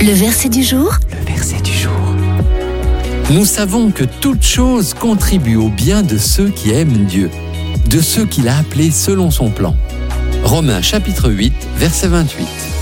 Le verset du jour. Le verset du jour. Nous savons que toute chose contribue au bien de ceux qui aiment Dieu, de ceux qu'il a appelés selon son plan. Romains chapitre 8, verset 28.